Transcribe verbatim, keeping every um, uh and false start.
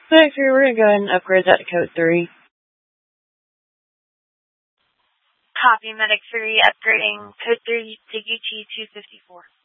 Medic three, we're going to go ahead and upgrade that to code three. Copy, Medic three, upgrading code three to U T two fifty-four.